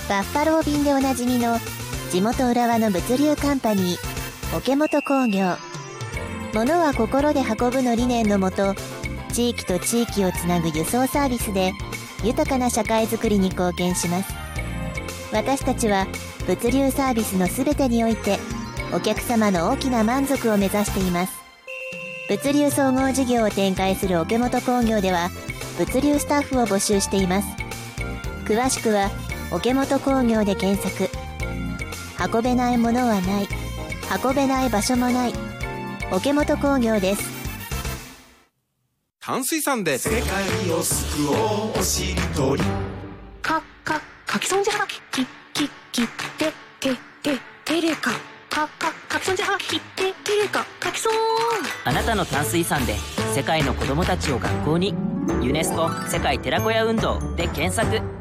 バッファロー便でおなじみの地元浦和の物流カンパニー桶本工業。物は心で運ぶの理念のもと、地域と地域をつなぐ輸送サービスで豊かな社会づくりに貢献します。私たちは物流サービスのすべてにおいてお客様の大きな満足を目指しています。物流総合事業を展開する桶本工業では物流スタッフを募集しています。詳しくは桶本工業で検索。運べないものはない、運べない場所もない、桶本工業です。 淡水さんで世界を救おうおしりとりかきそんじゃてれかかきそんじゃてれかかきそん。 あなたの淡水さんで世界の子どもたちを学校に。ユネスコ世界寺子屋運動で検索。